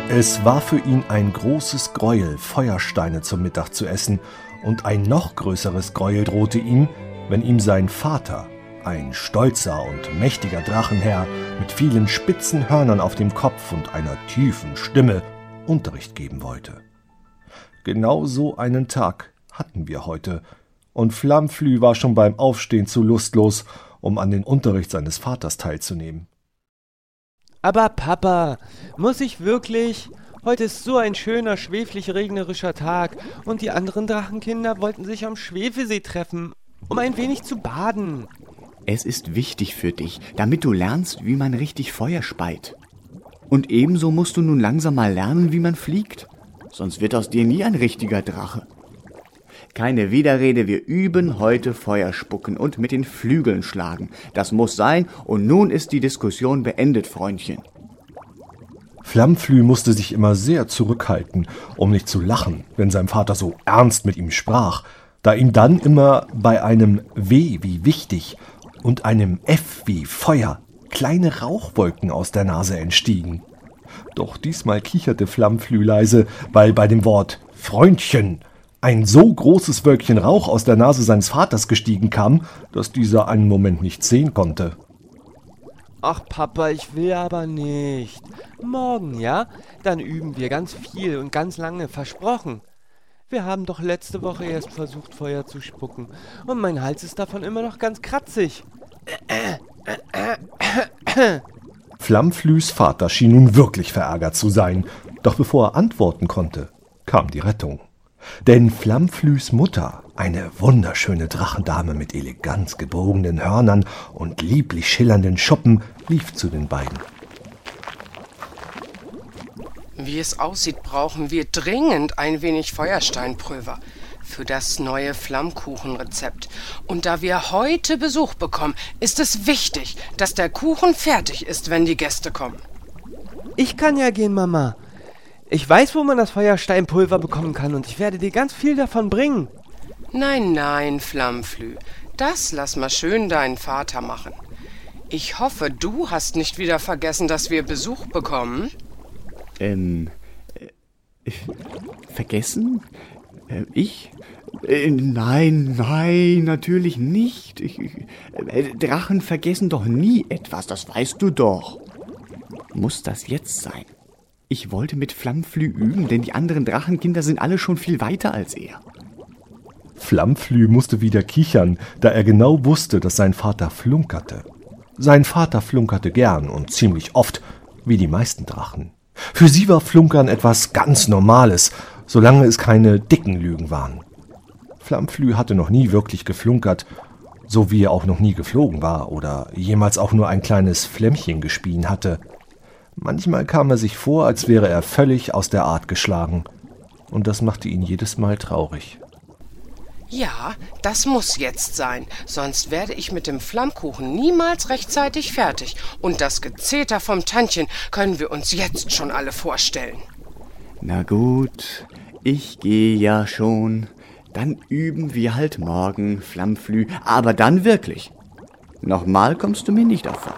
Es war für ihn ein großes Greuel, Feuersteine zum Mittag zu essen, und ein noch größeres Greuel drohte ihm, wenn ihm sein Vater, ein stolzer und mächtiger Drachenherr mit vielen spitzen Hörnern auf dem Kopf und einer tiefen Stimme, Unterricht geben wollte. Genau so einen Tag hatten wir heute, und Flamflü war schon beim Aufstehen zu lustlos, um an den Unterricht seines Vaters teilzunehmen. Aber Papa, muss ich wirklich? Heute ist so ein schöner, schweflich regnerischer Tag und die anderen Drachenkinder wollten sich am Schwefelsee treffen, um ein wenig zu baden. Es ist wichtig für dich, damit du lernst, wie man richtig Feuer speit. Und ebenso musst du nun langsam mal lernen, wie man fliegt. Sonst wird aus dir nie ein richtiger Drache. Keine Widerrede, wir üben heute Feuer spucken und mit den Flügeln schlagen. Das muss sein und nun ist die Diskussion beendet, Freundchen. Flamflü musste sich immer sehr zurückhalten, um nicht zu lachen, wenn sein Vater so ernst mit ihm sprach, da ihm dann immer bei einem W wie wichtig und einem F wie Feuer kleine Rauchwolken aus der Nase entstiegen. Doch diesmal kicherte Flamflü leise, weil bei dem Wort Freundchen ein so großes Wölkchen Rauch aus der Nase seines Vaters gestiegen kam, dass dieser einen Moment nicht sehen konnte. Ach Papa, ich will aber nicht. Morgen, ja? Dann üben wir ganz viel und ganz lange, versprochen. Wir haben doch letzte Woche erst versucht, Feuer zu spucken. Und mein Hals ist davon immer noch ganz kratzig. Flamflüs Vater schien nun wirklich verärgert zu sein. Doch bevor er antworten konnte, kam die Rettung. Denn Flamflüs Mutter, eine wunderschöne Drachendame mit elegant gebogenen Hörnern und lieblich schillernden Schuppen, lief zu den beiden. Wie es aussieht, brauchen wir dringend ein wenig Feuersteinpulver für das neue Flammkuchenrezept. Und da wir heute Besuch bekommen, ist es wichtig, dass der Kuchen fertig ist, wenn die Gäste kommen. Ich kann ja gehen, Mama. Ich weiß, wo man das Feuersteinpulver bekommen kann und ich werde dir ganz viel davon bringen. Nein, Flamflü, das lass mal schön deinen Vater machen. Ich hoffe, du hast nicht wieder vergessen, dass wir Besuch bekommen. Vergessen? Ich? Nein, natürlich nicht. Drachen vergessen doch nie etwas, das weißt du doch. Muss das jetzt sein? Ich wollte mit Flamflü üben, denn die anderen Drachenkinder sind alle schon viel weiter als er. Flamflü musste wieder kichern, da er genau wusste, dass sein Vater flunkerte. Sein Vater flunkerte gern und ziemlich oft, wie die meisten Drachen. Für sie war Flunkern etwas ganz Normales, solange es keine dicken Lügen waren. Flamflü hatte noch nie wirklich geflunkert, so wie er auch noch nie geflogen war oder jemals auch nur ein kleines Flämmchen gespien hatte. Manchmal kam er sich vor, als wäre er völlig aus der Art geschlagen, und das machte ihn jedes Mal traurig. Ja, das muss jetzt sein, sonst werde ich mit dem Flammkuchen niemals rechtzeitig fertig. Und das Gezeter vom Tantchen können wir uns jetzt schon alle vorstellen. Na gut, ich gehe ja schon. Dann üben wir halt morgen, Flamflü, aber dann wirklich. Nochmal kommst du mir nicht davon.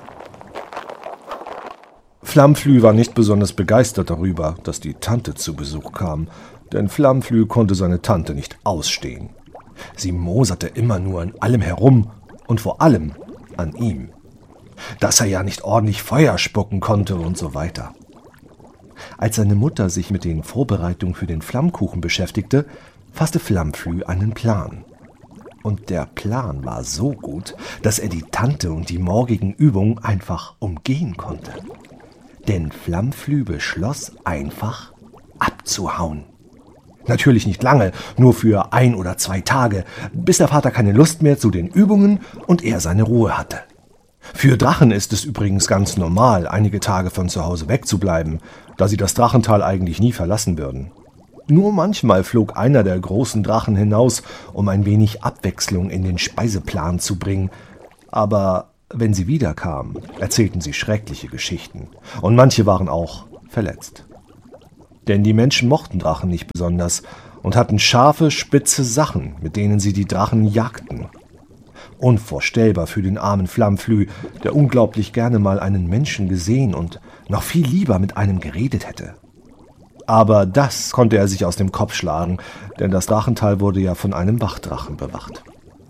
Flamflü war nicht besonders begeistert darüber, dass die Tante zu Besuch kam, denn Flamflü konnte seine Tante nicht ausstehen. Sie moserte immer nur an allem herum und vor allem an ihm. Dass er ja nicht ordentlich Feuer spucken konnte und so weiter. Als seine Mutter sich mit den Vorbereitungen für den Flammkuchen beschäftigte, fasste Flamflü einen Plan. Und der Plan war so gut, dass er die Tante und die morgigen Übungen einfach umgehen konnte. Denn Flamflü beschloss einfach abzuhauen. Natürlich nicht lange, nur für 1 oder 2 Tage, bis der Vater keine Lust mehr zu den Übungen und er seine Ruhe hatte. Für Drachen ist es übrigens ganz normal, einige Tage von zu Hause wegzubleiben, da sie das Drachental eigentlich nie verlassen würden. Nur manchmal flog einer der großen Drachen hinaus, um ein wenig Abwechslung in den Speiseplan zu bringen, aber wenn sie wiederkamen, erzählten sie schreckliche Geschichten, und manche waren auch verletzt. Denn die Menschen mochten Drachen nicht besonders und hatten scharfe, spitze Sachen, mit denen sie die Drachen jagten. Unvorstellbar für den armen Flamflü, der unglaublich gerne mal einen Menschen gesehen und noch viel lieber mit einem geredet hätte. Aber das konnte er sich aus dem Kopf schlagen, denn das Drachental wurde ja von einem Wachdrachen bewacht.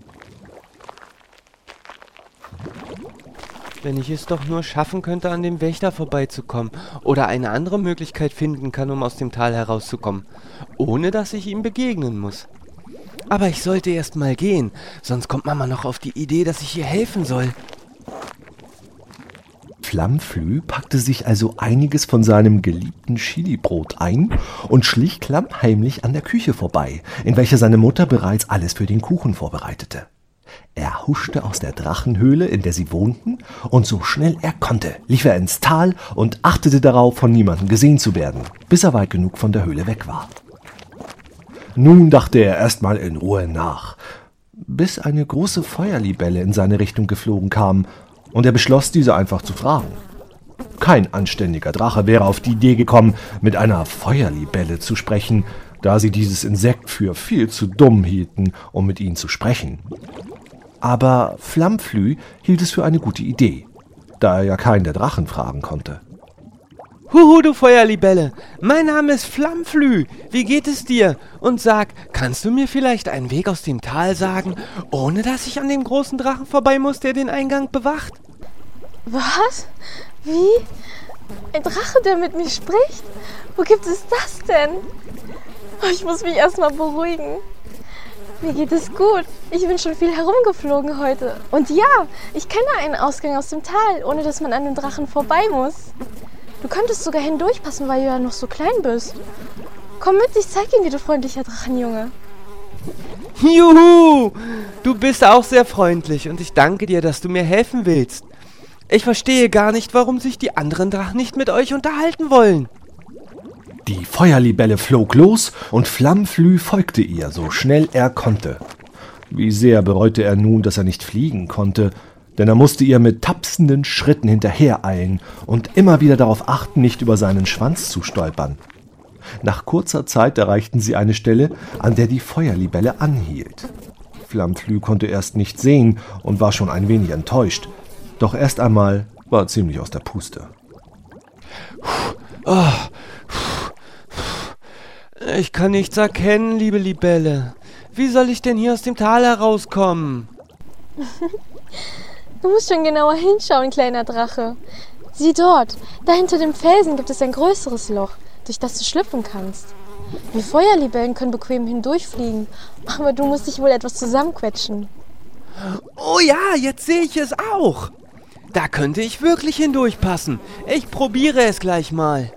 Wenn ich es doch nur schaffen könnte, an dem Wächter vorbeizukommen oder eine andere Möglichkeit finden kann, um aus dem Tal herauszukommen, ohne dass ich ihm begegnen muss. Aber ich sollte erst mal gehen, sonst kommt Mama noch auf die Idee, dass ich ihr helfen soll. Flammflü packte sich also einiges von seinem geliebten Chilibrot ein und schlich klammheimlich an der Küche vorbei, in welcher seine Mutter bereits alles für den Kuchen vorbereitete. Er huschte aus der Drachenhöhle, in der sie wohnten, und so schnell er konnte, lief er ins Tal und achtete darauf, von niemandem gesehen zu werden, bis er weit genug von der Höhle weg war. Nun dachte er erstmal in Ruhe nach, bis eine große Feuerlibelle in seine Richtung geflogen kam, und er beschloss, diese einfach zu fragen. Kein anständiger Drache wäre auf die Idee gekommen, mit einer Feuerlibelle zu sprechen, da sie dieses Insekt für viel zu dumm hielten, um mit ihnen zu sprechen. Aber Flammflü hielt es für eine gute Idee, da er ja keinen der Drachen fragen konnte. Huhu, du Feuerlibelle, mein Name ist Flammflü, wie geht es dir? Und sag, kannst du mir vielleicht einen Weg aus dem Tal sagen, ohne dass ich an dem großen Drachen vorbei muss, der den Eingang bewacht? Was? Wie? Ein Drache, der mit mir spricht? Wo gibt es das denn? Oh, ich muss mich erstmal beruhigen. Mir geht es gut. Ich bin schon viel herumgeflogen heute. Und ja, ich kenne einen Ausgang aus dem Tal, ohne dass man an dem Drachen vorbei muss. Du könntest sogar hindurchpassen, weil du ja noch so klein bist. Komm mit, ich zeig dir, wie du freundlicher Drachenjunge. Juhu, du bist auch sehr freundlich und ich danke dir, dass du mir helfen willst. Ich verstehe gar nicht, warum sich die anderen Drachen nicht mit euch unterhalten wollen. Die Feuerlibelle flog los und Flammflü folgte ihr, so schnell er konnte. Wie sehr bereute er nun, dass er nicht fliegen konnte, denn er musste ihr mit tapsenden Schritten hinterhereilen und immer wieder darauf achten, nicht über seinen Schwanz zu stolpern. Nach kurzer Zeit erreichten sie eine Stelle, an der die Feuerlibelle anhielt. Flammflü konnte erst nicht sehen und war schon ein wenig enttäuscht, doch erst einmal war er ziemlich aus der Puste. Ich kann nichts erkennen, liebe Libelle. Wie soll ich denn hier aus dem Tal herauskommen? Du musst schon genauer hinschauen, kleiner Drache. Sieh dort, da hinter dem Felsen gibt es ein größeres Loch, durch das du schlüpfen kannst. Wir Feuerlibellen können bequem hindurchfliegen, aber du musst dich wohl etwas zusammenquetschen. Oh ja, jetzt sehe ich es auch. Da könnte ich wirklich hindurchpassen. Ich probiere es gleich mal.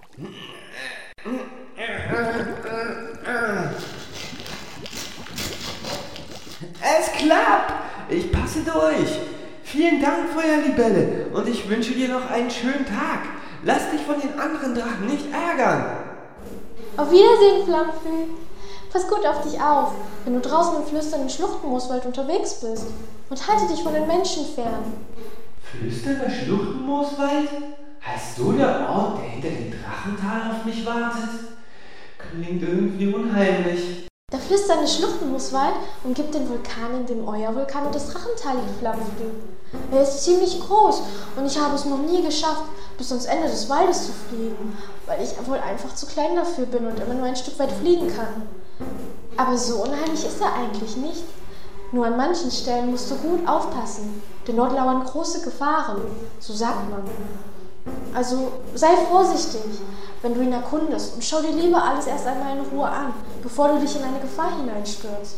Es klappt. Ich passe durch. Vielen Dank, Feuerlibelle. Und ich wünsche dir noch einen schönen Tag. Lass dich von den anderen Drachen nicht ärgern. Auf Wiedersehen, Flammflü. Pass gut auf dich auf, wenn du draußen im flüsternden Schluchtenmooswald unterwegs bist. Und halte dich von den Menschen fern. Flüsternder Schluchtenmooswald? Heißt so der Ort, der hinter dem Drachental auf mich wartet? Klingt irgendwie unheimlich. Der flüsternde Schluchtenmooswald umgibt den Vulkan, in dem euer Vulkan und das Drachental liegt, Flammflü. Er ist ziemlich groß und ich habe es noch nie geschafft, bis ans Ende des Waldes zu fliegen, weil ich wohl einfach zu klein dafür bin und immer nur ein Stück weit fliegen kann. Aber so unheimlich ist er eigentlich nicht. Nur an manchen Stellen musst du gut aufpassen, denn dort lauern große Gefahren, so sagt man. Also sei vorsichtig, wenn du ihn erkundest, und schau dir lieber alles erst einmal in Ruhe an, bevor du dich in eine Gefahr hineinstürzt.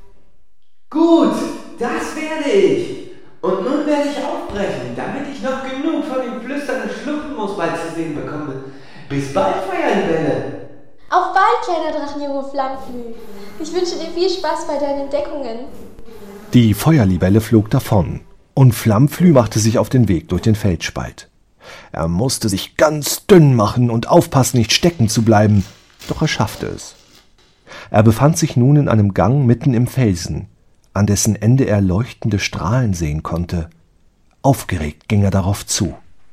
Gut, das werde ich. Und nun werde ich aufbrechen, damit ich noch genug von dem flüsternden Schluchtenmooswald zu sehen bekomme. Bis bald, Feuerlibelle. Auf bald, kleiner Drachenjunge Flammflü. Ich wünsche dir viel Spaß bei deinen Entdeckungen. Die Feuerlibelle flog davon und Flammflü machte sich auf den Weg durch den Felsspalt. Er musste sich ganz dünn machen und aufpassen, nicht stecken zu bleiben, doch er schaffte es. Er befand sich nun in einem Gang mitten im Felsen, an dessen Ende er leuchtende Strahlen sehen konnte. Aufgeregt ging er darauf zu.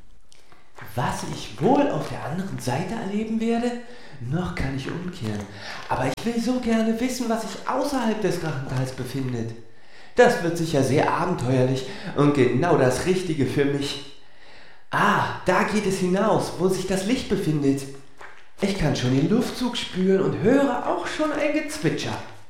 Was ich wohl auf der anderen Seite erleben werde? Noch kann ich umkehren, aber ich will so gerne wissen, was sich außerhalb des Drachentals befindet. Das wird sicher sehr abenteuerlich und genau das Richtige für mich. Ah, da geht es hinaus, wo sich das Licht befindet. Ich kann schon den Luftzug spüren und höre auch schon ein Gezwitscher.